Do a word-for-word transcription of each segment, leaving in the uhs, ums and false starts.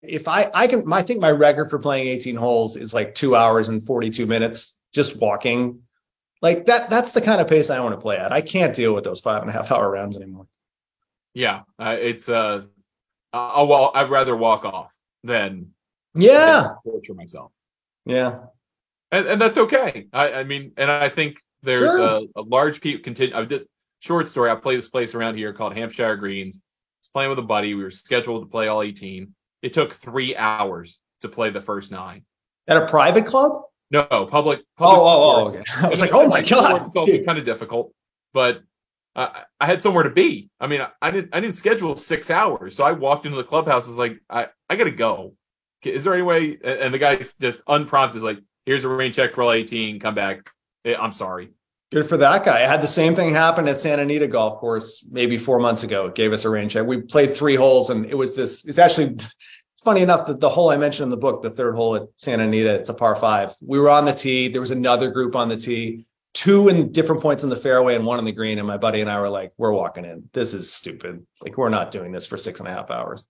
if I, I can, I think my record for playing eighteen holes is like two hours and forty-two minutes, just walking like that. That's the kind of pace I want to play at. I can't deal with those five and a half hour rounds anymore. Yeah. Uh, it's, uh, I'll, well, I'd rather walk off than, yeah, than torture myself. Yeah. And, and that's okay. I, I mean, and I think there's Sure. a, a large people continue. I did short story. I play this place around here called Hampshire Greens. I was playing with a buddy. We were scheduled to play all eighteen. It took three hours to play the first nine. At a private club? No, public. public oh, oh, oh, okay. I was like, oh my God. It's also kind of difficult, but uh, I had somewhere to be. I mean, I, I didn't, I didn't schedule six hours. So I walked into the clubhouse. I was like, I, I got to go. Is there any way? And the guy just unprompted is like, here's a rain check for all eighteen. Come back. I'm sorry. Good for that guy. I had the same thing happen at Santa Anita Golf Course maybe four months ago. It gave us a rain check. We played three holes, and it was this. It's actually, it's funny enough that the hole I mentioned in the book, the third hole at Santa Anita, it's a par five. We were on the tee. There was another group on the tee, two in different points in the fairway and one in the green. And my buddy and I were like, we're walking in. This is stupid. Like, we're not doing this for six and a half hours.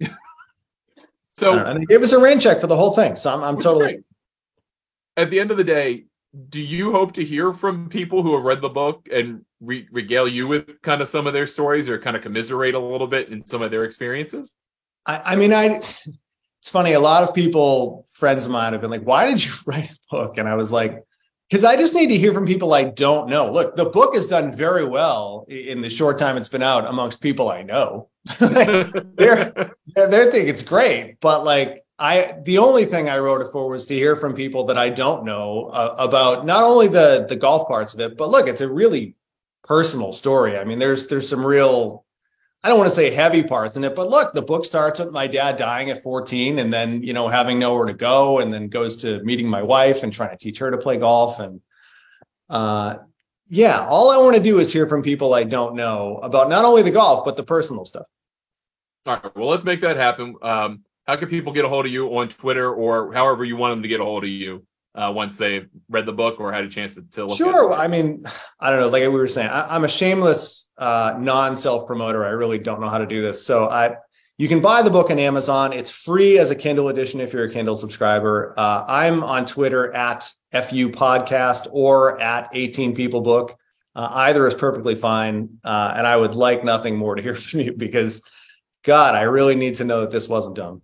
So and they gave us a rain check for the whole thing. So I'm, I'm totally. Great. At the end of the day, do you hope to hear from people who have read the book and re- regale you with kind of some of their stories or kind of commiserate a little bit in some of their experiences? I, I mean, I, it's funny. A lot of people, friends of mine have been like, why did you write a book? And I was like, because I just need to hear from people I don't know. Look, the book has done very well in the short time it's been out amongst people I know. they're, they think it's great, but like, I, the only thing I wrote it for was to hear from people that I don't know uh, about not only the, the golf parts of it, but look, it's a really personal story. I mean, there's, there's some real, I don't want to say heavy parts in it, but look, the book starts with my dad dying at fourteen and then, you know, having nowhere to go, and then goes to meeting my wife and trying to teach her to play golf. And uh, yeah, all I want to do is hear from people I don't know about not only the golf, but the personal stuff. All right. Well, let's make that happen. Um, How can people get a hold of you on Twitter or however you want them to get a hold of you uh, once they've read the book or had a chance to, to look sure. at it? Sure. I mean, I don't know. Like we were saying, I, I'm a shameless uh, non-self promoter. I really don't know how to do this. So I, you can buy the book on Amazon. It's free as a Kindle edition if you're a Kindle subscriber. Uh, I'm on Twitter at F U Podcast or at eighteen People Book. Uh, either is perfectly fine. Uh, and I would like nothing more to hear from you because, God, I really need to know that this wasn't dumb.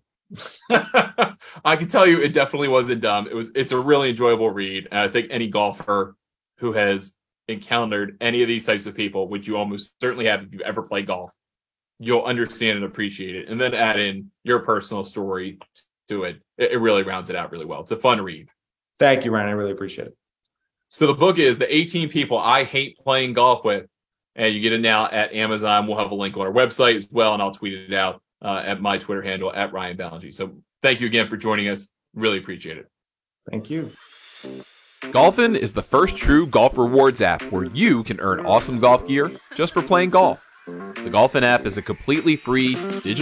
I can tell you it definitely wasn't dumb. It was it's a really enjoyable read. And I think any golfer who has encountered any of these types of people, which you almost certainly have if you ever play golf, you'll understand and appreciate it. And then add in your personal story to it. It, it really rounds it out really well. It's a fun read. Thank you, Ryan. I really appreciate it. So the book is The eighteen People I Hate Playing Golf With. And you get it now at Amazon. We'll have a link on our website as well, and I'll tweet it out uh, at my Twitter handle, at Ryan Ballengee. So thank you again for joining us. Really appreciate it. Thank you. Golfin is the first true golf rewards app where you can earn awesome golf gear just for playing golf. The Golfin app is a completely free digital